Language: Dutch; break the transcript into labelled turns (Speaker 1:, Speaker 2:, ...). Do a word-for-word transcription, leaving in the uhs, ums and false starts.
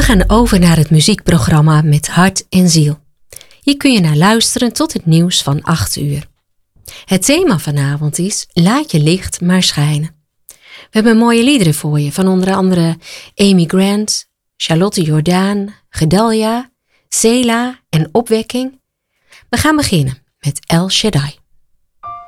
Speaker 1: gaan over naar het muziekprogramma Met Hart en Ziel. Hier kun je naar luisteren tot het nieuws van acht uur. Het thema vanavond is Laat je licht maar schijnen. We hebben mooie liederen voor je van onder andere Amy Grant, Charlotte Jordaan, Gedalia, Sela en Opwekking. We gaan beginnen met El Shaddai.